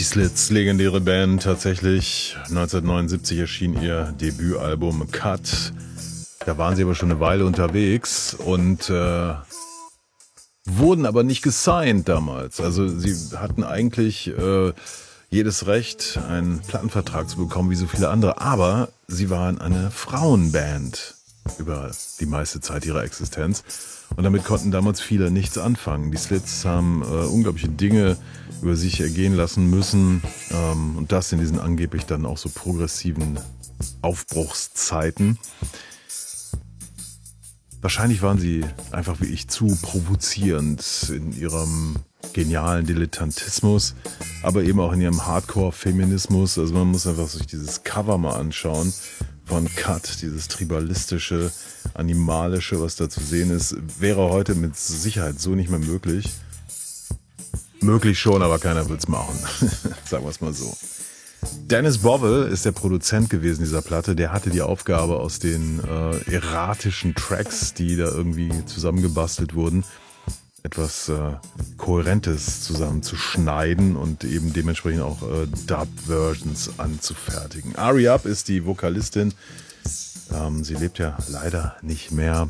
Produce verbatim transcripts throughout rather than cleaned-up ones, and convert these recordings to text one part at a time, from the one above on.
Slits, legendäre Band, tatsächlich. neunzehnhundertneunundsiebzig erschien ihr Debütalbum Cut. Da waren sie aber schon eine Weile unterwegs und äh, wurden aber nicht gesigned damals. Also sie hatten eigentlich äh, jedes Recht, einen Plattenvertrag zu bekommen, wie so viele andere. Aber sie waren eine Frauenband über die meiste Zeit ihrer Existenz. Und damit konnten damals viele nichts anfangen. Die Slits haben äh, unglaubliche Dinge über sich ergehen lassen müssen. Ähm, und das in diesen angeblich dann auch so progressiven Aufbruchszeiten. Wahrscheinlich waren sie einfach wie ich zu provozierend in ihrem genialen Dilettantismus, aber eben auch in ihrem Hardcore-Feminismus. Also man muss einfach sich dieses Cover mal anschauen von Cut, dieses tribalistische, animalische, was da zu sehen ist, wäre heute mit Sicherheit so nicht mehr möglich. Möglich schon, aber keiner wird's machen. Sagen wir es mal so. Dennis Bovell ist der Produzent gewesen dieser Platte. Der hatte die Aufgabe, aus den äh, erratischen Tracks, die da irgendwie zusammengebastelt wurden, etwas äh, Kohärentes zusammenzuschneiden und eben dementsprechend auch äh, Dub-Versions anzufertigen. Ari Up ist die Vokalistin. Ähm, sie lebt ja leider nicht mehr.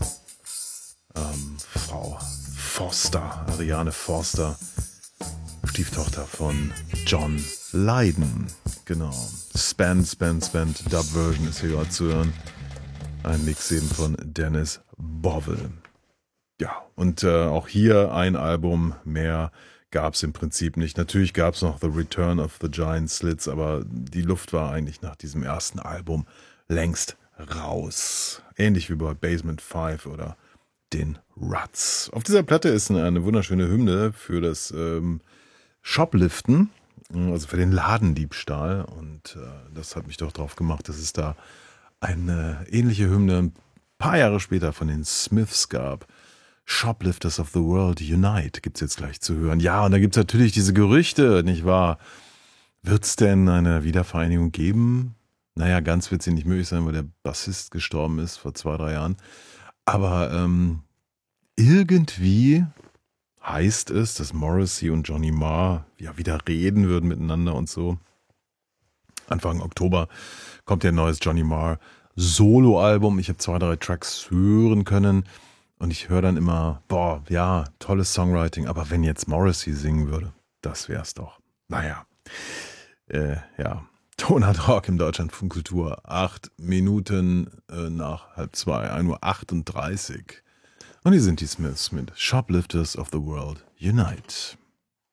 Ähm, Frau Foster, Ariane Foster, Stieftochter von John Lydon. Genau. Spend, Spend, Spend, Dub-Version ist hier gerade zu hören. Ein Mix eben von Dennis Bovell. Ja, und äh, auch hier ein Album, mehr gab es im Prinzip nicht. Natürlich gab es noch The Return of the Giant Slits, aber die Luft war eigentlich nach diesem ersten Album längst raus. Ähnlich wie bei Basement fünf oder den Ruts. Auf dieser Platte ist eine, eine wunderschöne Hymne für das ähm, Shopliften, also für den Ladendiebstahl. Und äh, das hat mich doch drauf gemacht, dass es da eine ähnliche Hymne ein paar Jahre später von den Smiths gab. Shoplifters of the World Unite gibt's jetzt gleich zu hören. Ja, und da gibt's natürlich diese Gerüchte, nicht wahr? Wird's denn eine Wiedervereinigung geben? Naja, ganz wird sie nicht möglich sein, weil der Bassist gestorben ist vor zwei, drei Jahren. Aber ähm, irgendwie heißt es, dass Morrissey und Johnny Marr ja wieder reden würden miteinander und so. Anfang Oktober kommt ja ein neues Johnny Marr Soloalbum. Ich habe zwei, drei Tracks hören können. Und ich höre dann immer, boah, ja, tolles Songwriting, aber wenn jetzt Morrissey singen würde, das wär's doch. Naja, äh, ja, Tonart Rock im Deutschlandfunk Kultur, acht Minuten äh, nach halb zwei, ein Uhr achtunddreißig. Und hier sind die Smiths mit Shoplifters of the World Unite.